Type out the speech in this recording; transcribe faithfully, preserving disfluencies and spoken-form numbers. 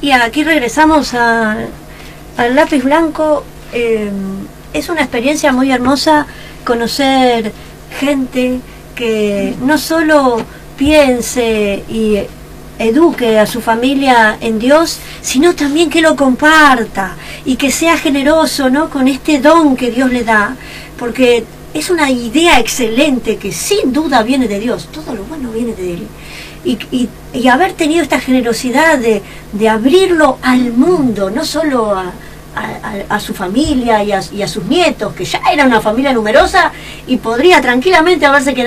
Y aquí regresamos a, al lápiz blanco. Eh, es una experiencia muy hermosa conocer gente que no solo piense y eduque a su familia en Dios, sino también que lo comparta y que sea generoso, ¿no?, con este don que Dios le da, porque es una idea excelente que sin duda viene de Dios, todo lo bueno viene de Él. Y, y, y haber tenido esta generosidad de, de abrirlo al mundo, no solo a, a, a su familia y a, y a sus nietos, que ya era una familia numerosa y podría tranquilamente haberse quedado